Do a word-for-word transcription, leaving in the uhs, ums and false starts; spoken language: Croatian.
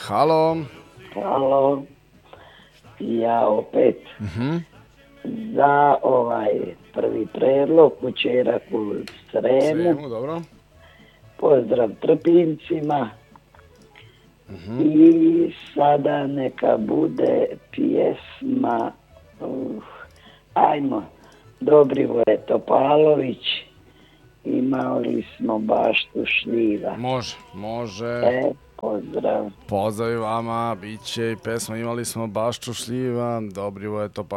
Halo. Halo. Ja opet Mhm. za ovaj prvi predlog Kućerak u Sremu. Sremu, dobro. Pozdrav Trpincima. Mhm. I sada neka bude pjesma, uh, ajmo, Dobrivoje Topalović, Imali smo baštu šljiva. Može, može. E, pozdrav. Pozdrav i vama, bit će i pesma Imali smo baštu šljiva, Dobrivoje Topalović.